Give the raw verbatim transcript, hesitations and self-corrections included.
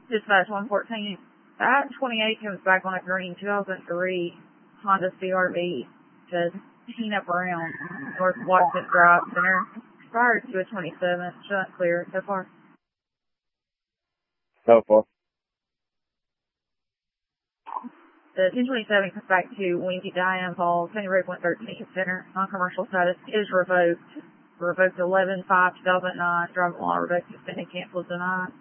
Dispatch one fourteen. That twenty-eight comes back on a green two thousand three Honda C R V. Says Tina Brown, North Washington Drive Center. Expired to a twenty-seven. Shut clear so far. So far. The ten twenty-seven comes back to Winky Diane Paul, County Road one thirteen Center. Non-commercial status is revoked. Revoked eleven five two thousand nine. Driving law revoked, suspended, canceled, denied.